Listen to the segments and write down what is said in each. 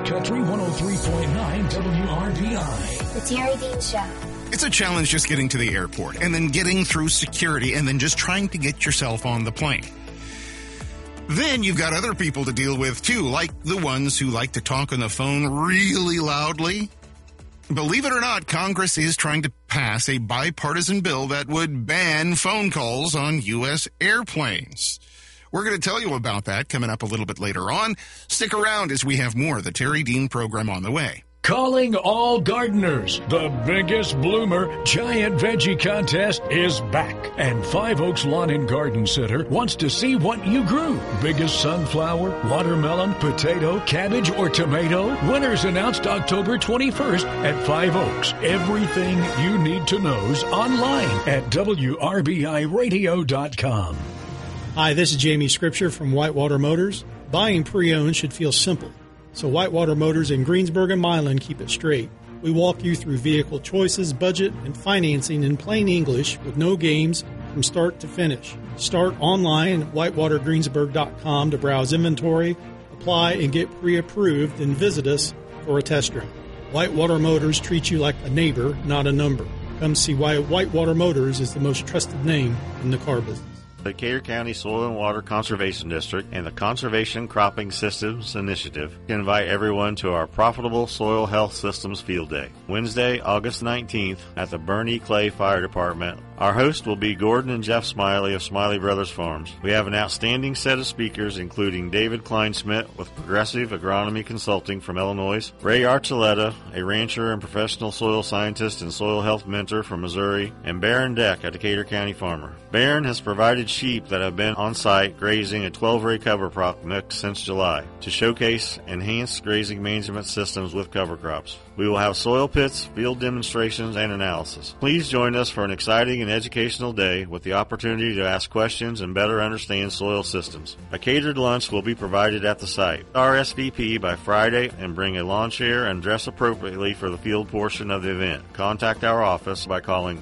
Country 103.9 WRBI. The Terry Dean Show. It's a challenge just getting to the airport and then getting through security and then just trying to get yourself on the plane. Then you've got other people to deal with too, like the ones who like to talk on the phone really loudly. Believe it or not, Congress is trying to pass a bipartisan bill that would ban phone calls on U.S. airplanes. We're going to tell you about that coming up a little bit later on. Stick around as we have more of the Terry Dean program on the way. Calling all gardeners. The biggest bloomer giant veggie contest is back. And Five Oaks Lawn and Garden Center wants to see what you grew. Biggest sunflower, watermelon, potato, cabbage, or tomato? Winners announced October 21st at Five Oaks. Everything you need to know's online at WRBIRadio.com. Hi, this is Jamie Scripture from Whitewater Motors. Buying pre-owned should feel simple. So Whitewater Motors in Greensburg and Milan keep it straight. We walk you through vehicle choices, budget, and financing in plain English with no games from start to finish. Start online at whitewatergreensburg.com to browse inventory, apply, and get pre-approved, then visit us for a test drive. Whitewater Motors treats you like a neighbor, not a number. Come see why Whitewater Motors is the most trusted name in the car business. The Decatur County Soil and Water Conservation District and the Conservation Cropping Systems Initiative invite everyone to our Profitable Soil Health Systems Field Day, Wednesday, August 19th at the Bernie Clay Fire Department. Our host will be Gordon and Jeff Smiley of Smiley Brothers Farms. We have an outstanding set of speakers, including David Kleinsmith with Progressive Agronomy Consulting from Illinois, Ray Archuleta, a rancher and professional soil scientist and soil health mentor from Missouri, and Baron Deck, a Decatur County farmer. Baron has provided sheep that have been on site grazing a 12-ray cover crop mix since July to showcase enhanced grazing management systems with cover crops. We will have soil pits, field demonstrations, and analysis. Please join us for an exciting and educational day with the opportunity to ask questions and better understand soil systems. A catered lunch will be provided at the site. RSVP by Friday and bring a lawn chair and dress appropriately for the field portion of the event. Contact our office by calling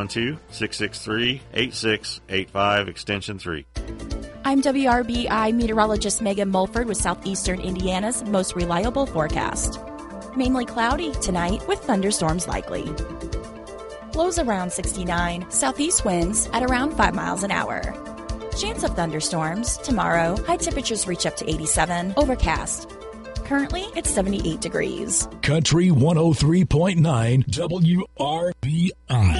812-663-8685 extension 3. I'm WRBI meteorologist Megan Mulford with Southeastern Indiana's most reliable forecast. Mainly cloudy tonight with thunderstorms likely. Lows around 69, southeast winds at around 5 miles an hour. Chance of thunderstorms tomorrow. High temperatures reach up to 87, overcast. Currently, it's 78 degrees. Country 103.9 WRBI.